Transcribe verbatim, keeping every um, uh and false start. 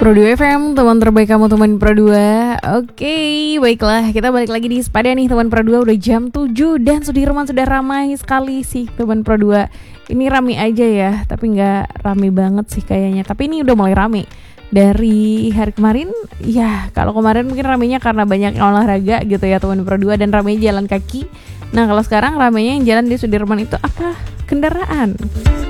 Pro dua F M, teman terbaik kamu teman Pro dua. Oke, baiklah, kita balik lagi di Sepada nih teman Pro dua. Udah jam tujuh dan Sudirman sudah ramai sekali sih teman Pro dua. Ini rame aja ya, tapi gak rame banget sih kayaknya. Tapi ini udah mulai rame dari hari kemarin. Ya, kalau kemarin mungkin ramenya karena banyak yang olahraga gitu ya teman Pro dua, dan ramenya jalan kaki. Nah, kalau sekarang ramenya yang jalan di Sudirman itu apa? Kendaraan.